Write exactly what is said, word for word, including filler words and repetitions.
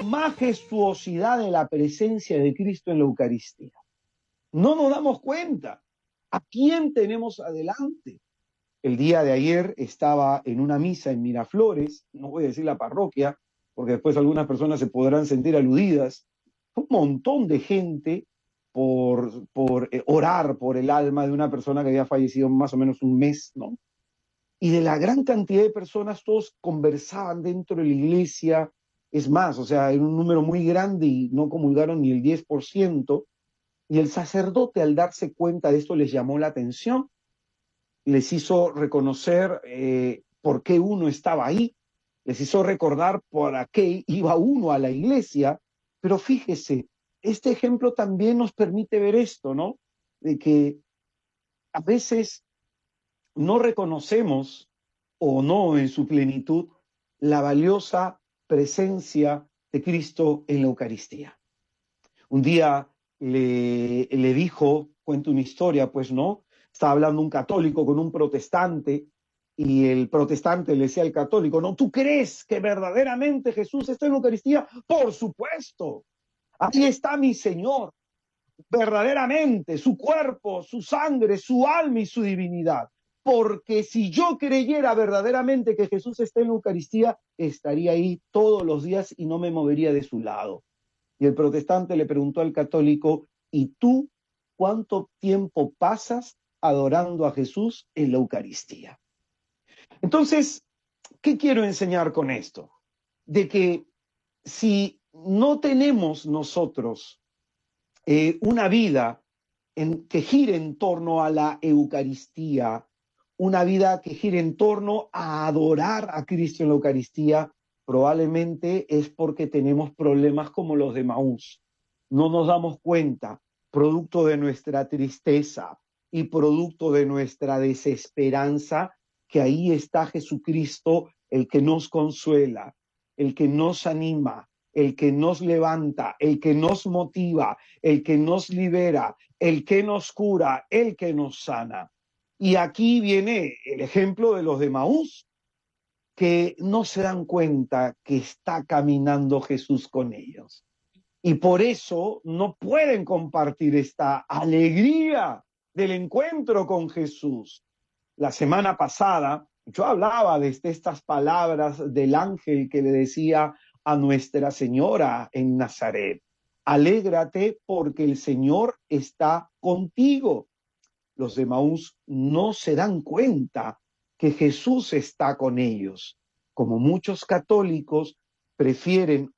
majestuosidad de la presencia de Cristo en la Eucaristía. No nos damos cuenta a quién tenemos adelante. El día de ayer estaba en una misa en Miraflores, no voy a decir la parroquia, porque después algunas personas se podrán sentir aludidas. Un montón de gente por, por eh, orar por el alma de una persona que había fallecido más o menos un mes, ¿no? Y de la gran cantidad de personas, todos conversaban dentro de la iglesia. Es más, o sea, era un número muy grande y no comulgaron ni el diez por ciento. Y el sacerdote, al darse cuenta de esto, les llamó la atención, les hizo reconocer eh, por qué uno estaba ahí, les hizo recordar por qué iba uno a la iglesia. Pero fíjese, este ejemplo también nos permite ver esto, ¿no? De que a veces no reconocemos o no en su plenitud la valiosa presencia de Cristo en la Eucaristía. Un día le, le dijo, cuento una historia, pues no, estaba hablando un católico con un protestante y el protestante le decía al católico, no, ¿tú crees que verdaderamente Jesús está en la Eucaristía? Por supuesto, ahí está mi Señor, verdaderamente, su cuerpo, su sangre, su alma y su divinidad. Porque si yo creyera verdaderamente que Jesús está en la Eucaristía, estaría ahí todos los días y no me movería de su lado. Y el protestante le preguntó al católico, ¿y tú cuánto tiempo pasas adorando a Jesús en la Eucaristía? Entonces, ¿qué quiero enseñar con esto? De que si no tenemos nosotros eh, una vida en, que gire en torno a la Eucaristía, una vida que gire en torno a adorar a Cristo en la Eucaristía, probablemente es porque tenemos problemas como los de Maús. No nos damos cuenta, producto de nuestra tristeza y producto de nuestra desesperanza, que ahí está Jesucristo, el que nos consuela, el que nos anima, el que nos levanta, el que nos motiva, el que nos libera, el que nos cura, el que nos sana. Y aquí viene el ejemplo de los de Maús, que no se dan cuenta que está caminando Jesús con ellos. Y por eso no pueden compartir esta alegría del encuentro con Jesús. La semana pasada yo hablaba de estas palabras del ángel que le decía a Nuestra Señora en Nazaret: alégrate porque el Señor está contigo. Los de Maús no se dan cuenta que Jesús está con ellos. Como muchos católicos prefieren